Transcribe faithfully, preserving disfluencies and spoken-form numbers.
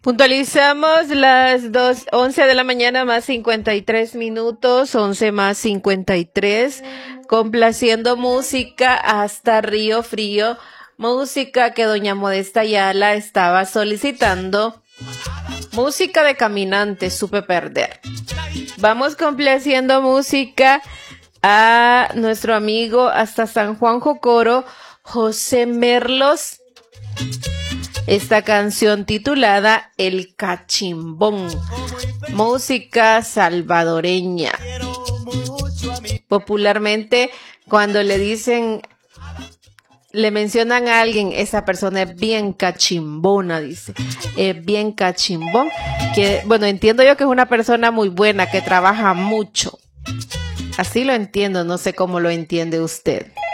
Puntualizamos las dos, once de la mañana más cincuenta y tres minutos, once más cincuenta y tres, complaciendo música hasta Río Frío, música que doña Modesta Ayala estaba solicitando, música de caminante, supe perder. Vamos complaciendo música a nuestro amigo hasta San Juan Jocoro, José Merlos. Esta canción titulada El Cachimbón, música salvadoreña. Popularmente, cuando le dicen, le mencionan a alguien, esa persona es bien cachimbona, dice, es bien cachimbón, que, bueno, entiendo yo que es una persona muy buena, que trabaja mucho. Así lo entiendo, no sé cómo lo entiende usted.